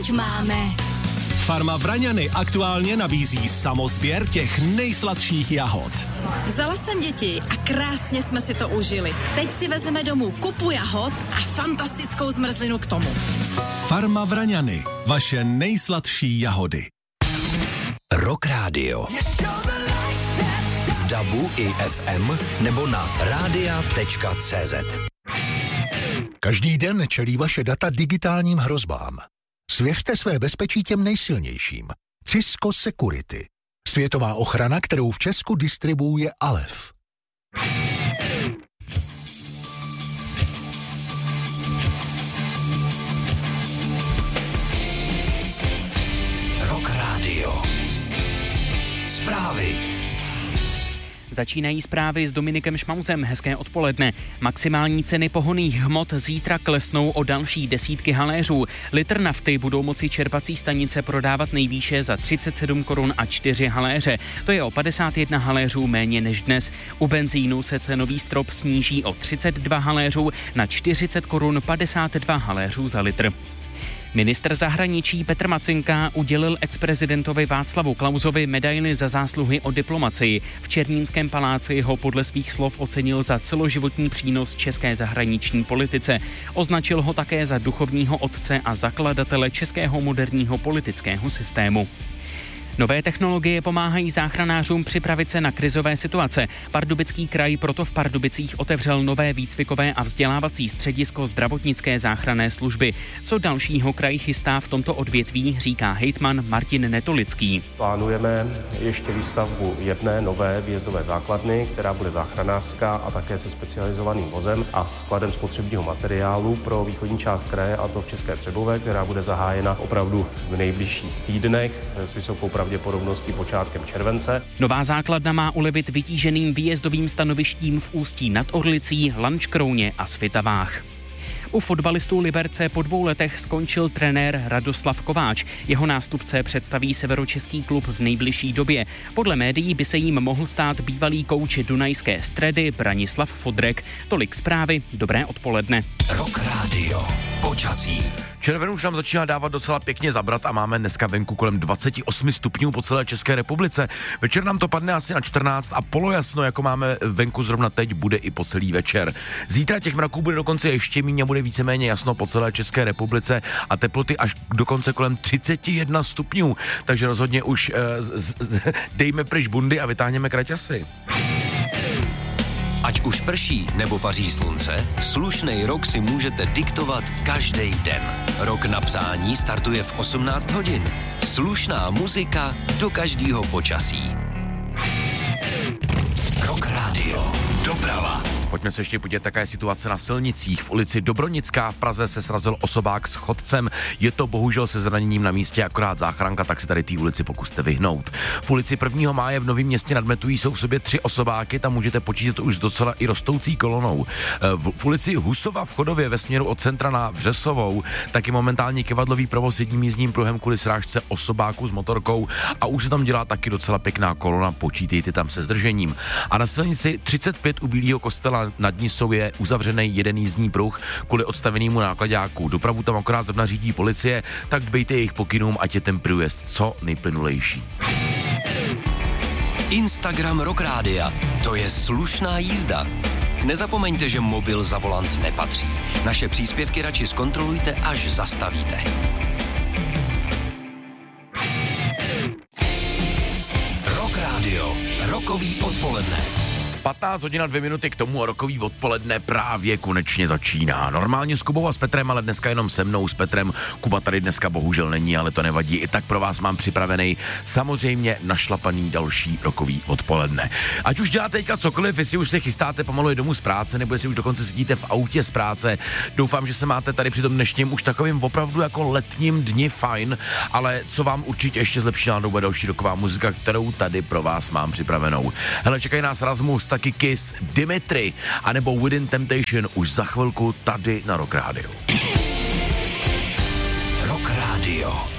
máme. Farma Vraňany aktuálně nabízí samosběr těch nejsladších jahod. Vzala jsem děti a krásně jsme si to užili. Teď si vezmeme domů kupu jahod a fantastickou zmrzlinu k tomu. Farma Vraňany, vaše nejsladší jahody. Rock Radio. V DABu i FM nebo na radia.cz. Každý den čelí vaše data digitálním hrozbám. Svěřte své bezpečí těm nejsilnějším. Cisco Security. Světová ochrana, kterou v Česku distribuuje Alef. Rock Radio. Zprávy. Začínají zprávy s Dominikem Šmauzem. Hezké odpoledne. Maximální ceny pohonných hmot zítra klesnou o další desítky haléřů. Litr nafty budou moci čerpací stanice prodávat nejvýše za 37 korun a 4 haléře. To je o 51 haléřů méně než dnes. U benzínu se cenový strop sníží o 32 haléřů na 40 korun 52 haléřů za litr. Ministr zahraničí Petr Macinka udělil exprezidentovi Václavu Klausovi medaili za zásluhy o diplomacii. V Černínském paláci ho podle svých slov ocenil za celoživotní přínos české zahraniční politice. Označil ho také za duchovního otce a zakladatele českého moderního politického systému. Nové technologie pomáhají záchranářům připravit se na krizové situace. Pardubický kraj proto v Pardubicích otevřel nové výcvikové a vzdělávací středisko zdravotnické záchranné služby. Co dalšího kraj chystá v tomto odvětví, říká hejtman Martin Netolický. Plánujeme ještě výstavbu jedné nové výjezdové základny, která bude záchranářská a také se specializovaným vozem a skladem spotřebního materiálu pro východní část kraje, a to v České Třebové, která bude zahájena opravdu v nejbližších týdnech s vysokou pravděpodobností počátkem července. Nová základna má ulevit vytíženým výjezdovým stanovištím v Ústí nad Orlicí, Lanškrouně a Svitavách. U fotbalistů Liberce po 2 letech skončil trenér Radoslav Kováč. Jeho nástupce představí severočeský klub v nejbližší době. Podle médií by se jim mohl stát bývalý kouč Dunajské Stredy Branislav Fodrek. Tolik zprávy, dobré odpoledne. Rock Radio. Počasí. Červen už nám začíná dávat docela pěkně zabrat a máme dneska venku kolem 28 stupňů po celé České republice. Večer nám to padne asi na 14 a polojasno, jako máme venku zrovna teď, bude i po celý večer. Zítra těch mraků bude dokonce ještě méně, bude víceméně jasno po celé České republice a teploty až dokonce kolem 31 stupňů. Takže rozhodně už dejme pryč bundy a vytáhněme kraťasy. Ať už prší nebo paří slunce, slušnej rok si můžete diktovat každý den. Rok na přání startuje v 18 hodin. Slušná muzika do každého počasí. Rock Radio. Doprava. Pojďme se ještě podívat, jaká je situace na silnicích. V ulici Dobronická v Praze se srazil osobák s chodcem. Je to bohužel se zraněním na místě, akorát záchranka, tak se tady té ulici pokuste vyhnout. V ulici 1. máje v Novém Městě nad Metují jsou v sobě 3 osobáky, tam můžete počítat už s docela i rostoucí kolonou. V ulici Husova v Chodově ve směru od centra na Vřesovou taky momentálně kivadlový provoz jedním jízdním pruhem kvůli srážce osobáku s motorkou a už se tam dělá taky docela pěkná kolona, počítejte tam se zdržením. A na silnici 35 u Bílého Kostela nad Nisou je uzavřený jeden jízdní pruh kvůli odstavenému náklaďáku. Dopravu tam akorát zrovna řídí policie, tak dbejte jejich pokynům, ať je ten průjezd co nejplynulejší. Instagram Rock Rádia. To je slušná jízda. Nezapomeňte, že mobil za volant nepatří. Naše příspěvky radši zkontrolujte, až zastavíte. Rock Radio. Rokový odpoledne. 15 hodin a 2 minuty k tomu a rokový odpoledne právě konečně začíná. Normálně s Kubou a s Petrem, ale dneska jenom se mnou s Petrem. Kuba tady dneska bohužel není, ale to nevadí. I tak pro vás mám připravený samozřejmě našlapaný další rokový odpoledne. Ať už děláte teďka cokoliv, jestli už se chystáte pomalu domů z práce, nebo jestli už dokonce sedíte v autě z práce. Doufám, že se máte tady při tom dnešním už takovým opravdu jako letním dni fajn, ale co vám určitě ještě zlepší náladu bude další roková muzika, kterou tady pro vás mám připravenou. Hele, čekají nás Rasmus, taky Kiss, Dimitri, anebo Within Temptation už za chvilku tady na Rock Radio. Rock Radio.